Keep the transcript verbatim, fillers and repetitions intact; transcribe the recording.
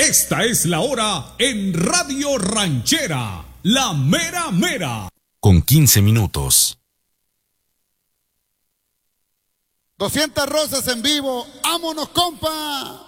Esta es la hora en Radio Ranchera, la mera mera. Con quince minutos. doscientas rosas en vivo. ¡Vámonos, compa!